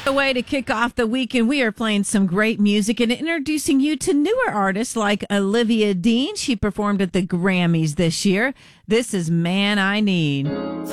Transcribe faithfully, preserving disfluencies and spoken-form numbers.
The way to kick off the weekend, we are playing some great music and introducing you to newer artists like Olivia Dean. She performed at the Grammys this year. This is Man I Need.